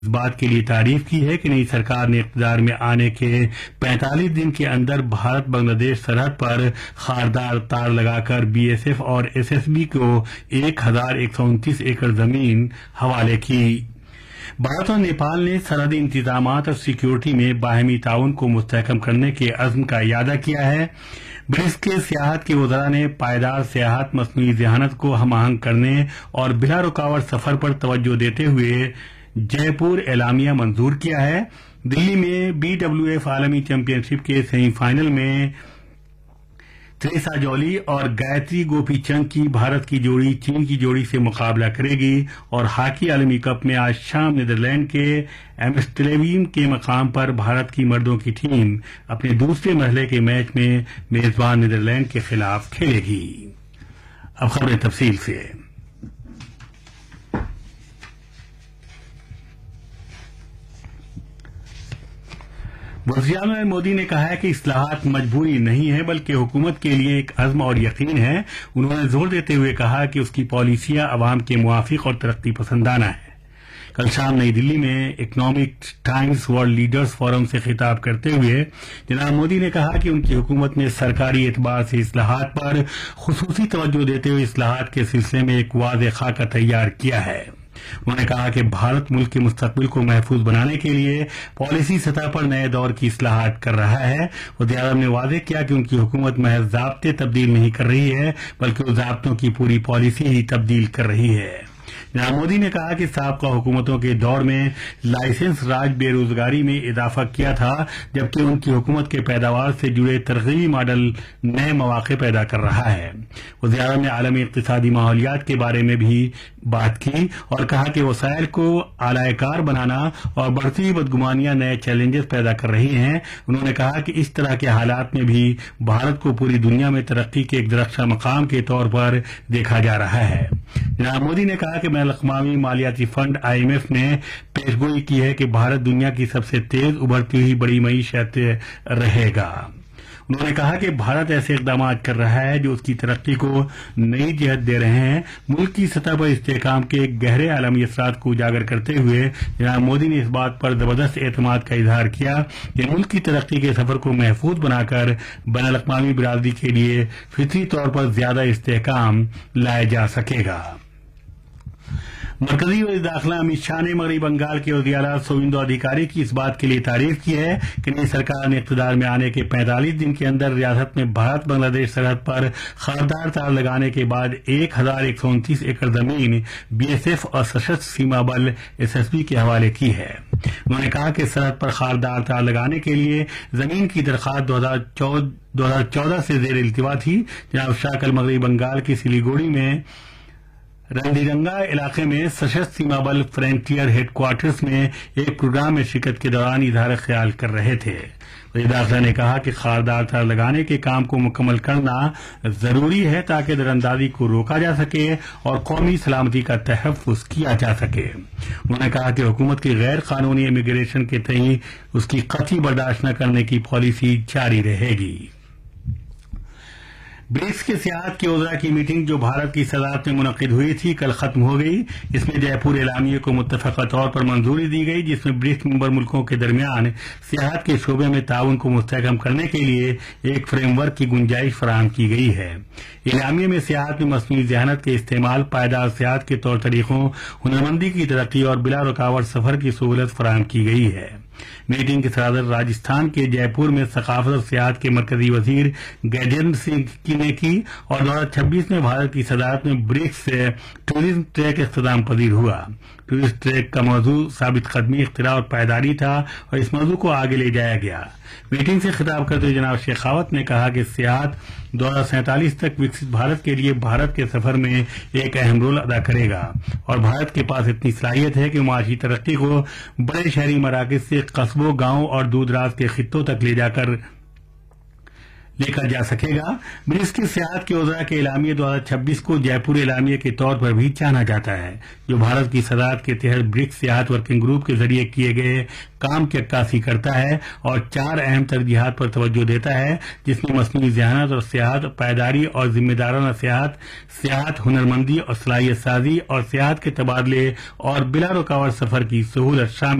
اس بات کے لیے تعریف کی ہے کہ نئی سرکار نے اقتدار میں آنے کے 45 دن کے اندر بھارت بنگلہ دیش سرحد پر خاردار تار لگا کر بی ایس ایف اور ایس ایس بی کو 1129 ایکڑ زمین حوالے کی۔ بھارت اور نیپال نے سرحدی انتظامات اور سیکیورٹی میں باہمی تعاون کو مستحکم کرنے کے عزم کا اعادہ کیا ہے۔ برکس کے سیاحت کے وزراء نے پائیدار سیاحت، مصنوعی ذہانت کو ہم آہنگ کرنے اور بلا رکاوٹ سفر پر توجہ دیتے ہوئے جے پور اعلامیہ منظور کیا ہے۔ دلی میں بی ڈبلیو ایف عالمی چیمپئن شپ کے سیمی فائنل میں تریسا جولی اور گایتری گوپی چند کی بھارت کی جوڑی چین کی جوڑی سے مقابلہ کرے گی، اور ہاکی عالمی کپ میں آج شام نیدرلینڈ کے ایمسٹریویم کے مقام پر بھارت کی مردوں کی ٹیم اپنے دوسرے مرحلے کے میچ میں میزبان نیدرلینڈ کے خلاف کھیلے گی۔ اب خبریں تفصیل سے۔ وزیراعظم مودی نے کہا ہے کہ اصلاحات مجبوری نہیں ہے بلکہ حکومت کے لیے ایک عزم اور یقین ہے۔ انہوں نے زور دیتے ہوئے کہا کہ اس کی پالیسیاں عوام کے موافق اور ترقی پسندانہ ہیں۔ کل شام نئی دلی میں economic Times world leaders forum سے خطاب کرتے ہوئے جناب مودی نے کہا کہ ان کی حکومت نے سرکاری اعتبار سے اصلاحات پر خصوصی توجہ دیتے ہوئے اصلاحات کے سلسلے میں ایک واضح خاکہ تیار کیا ہے۔ انہوں نے کہا کہ بھارت ملک کے مستقبل کو محفوظ بنانے کے لیے پالیسی سطح پر نئے دور کی اصلاحات کر رہا ہے۔ وزیراعظم نے واضح کیا کہ ان کی حکومت محض ضابطے تبدیل نہیں کر رہی ہے بلکہ اس ضابطوں کی پوری پالیسی ہی تبدیل کر رہی ہے۔ جناب مودی نے کہا کہ سابقہ حکومتوں کے دور میں لائسنس راج بے روزگاری میں اضافہ کیا تھا، جبکہ ان کی حکومت کے پیداوار سے جڑے ترغیبی ماڈل نئے مواقع پیدا کر رہا ہے۔ وزیراعظم نے عالمی اقتصادی ماحولیات کے بارے میں بھی بات کی اور کہا کہ وسائل کو اعلی کار بنانا اور بڑھتی ہوئی بدگمانیاں نئے چیلنجز پیدا کر رہی ہیں۔ انہوں نے کہا کہ اس طرح کے حالات میں بھی بھارت کو پوری دنیا میں ترقی کے ایک درخشاں مقام کے طور پر دیکھا جا رہا ہے۔ جناب مودی نے کہا کہ بین الاقوامی مالیاتی فنڈ آئی ایم ایف نے پیشگوئی کی ہے کہ بھارت دنیا کی سب سے تیز ابھرتی ہوئی بڑی معیشت رہے گا۔ انہوں نے کہا کہ بھارت ایسے اقدامات کر رہا ہے جو اس کی ترقی کو نئی جہت دے رہے ہیں۔ ملک کی سطح پر استحکام کے گہرے عالمی اثرات کو اجاگر کرتے ہوئے جناب مودی نے اس بات پر زبردست اعتماد کا اظہار کیا کہ ملک کی ترقی کے سفر کو محفوظ بنا کر بین الاقوامی برادری کے لیے فطری طور پر زیادہ استحکام لایا جا سکے گا۔ مرکزی وزیر داخلہ امت شاہ نے مغربی بنگال کے وزیر اعلیٰ سویندو ادھیکاری کی اس بات کے لیے تعریف کی ہے کہ نئی سرکار نے اقتدار میں آنے کے 45 دن کے اندر ریاست میں بھارت بنگلہ دیش سرحد پر خاردار تار لگانے کے بعد 1129 ایکڑ زمین بی ایس ایف اور سشستر سیما بل ایس ایس بی کے حوالے کی ہے۔ انہوں نے کہا کہ سرحد پر خاردار تار لگانے کے لیے زمین کی درخواست 2014 سے زیر التوا تھی۔ جناب شاہ کل مغربی بنگال کی سلیگوڑی میں رنڈیرنگا علاقے میں سشستر سیما بل فرنٹیئر ہیڈ کوارٹرز میں ایک پروگرام میں شرکت کے دوران اظہار خیال کر رہے تھے۔ وزیر داخلہ نے کہا کہ خاردار تار لگانے کے کام کو مکمل کرنا ضروری ہے تاکہ دراندازی کو روکا جا سکے اور قومی سلامتی کا تحفظ کیا جا سکے۔ انہوں نے کہا کہ حکومت کی غیر قانونی امیگریشن کے تئیں اس کی قطعی برداشت نہ کرنے کی پالیسی جاری رہے گی۔ برکس کے سیاحت کے وزراء کی میٹنگ جو بھارت کی صدارت میں منعقد ہوئی تھی کل ختم ہو گئی۔ اس میں جے پور اعلامیے کو متفقہ طور پر منظوری دی گئی جس میں برکس ممبر ملکوں کے درمیان سیاحت کے شعبے میں تعاون کو مستحکم کرنے کے لیے ایک فریم ورک کی گنجائش فراہم کی گئی ہے۔ اعلامیے میں سیاحت میں مصنوعی ذہانت کے استعمال، پائیدار سیاحت کے طور طریقوں، ہنرمندی کی ترقی اور بلا رکاوٹ سفر کی سہولت فراہم کی گئی ہے۔ میٹنگ کی صدارت راجستھان کے جے پور میں ثقافت اور سیاحت کے مرکزی وزیر گجیندر سنگھ نے کی اور 2026 میں بھارت کی صدارت میں برکس ٹورزم ٹریک اختتام پذیر ہوا۔ ٹورسٹ ٹریک کا موضوع ثابت قدمی، اختراع اور پائیداری تھا اور اس موضوع کو آگے لے جایا گیا۔ میٹنگ سے خطاب کرتے ہوئے جناب شیخاوت نے کہا کہ سیاحت 2047 تک وکست بھارت کے لیے بھارت کے سفر میں ایک اہم رول ادا کرے گا اور بھارت کے پاس اتنی صلاحیت ہے کہ معاشی ترقی کو بڑے شہری مراکز سے قصبوں، گاؤں اور دور دراز کے خطوں تک देखा जा सकेगा। ब्रिक्स की सियाहत के वज़रा के एलामिया 2026 को जयपुर एलामिया के तौर पर भी जाना जाता है, जो भारत की सदारत के तहत ब्रिक्स सियाहत वर्किंग ग्रुप के जरिए किए गए काम की अक्कासी करता है और 4 अहम तरजीहात पर तवज्जो देता है, जिसमें मसनूई ज़हानत और सियाहत, पायदारी और जिम्मेदाराना सियाहत, सियाहत, हुनरमंदी और सलाहियत साजी और सियाहत के तबादले और बिला रुकावट सफर की सहूलत शामिल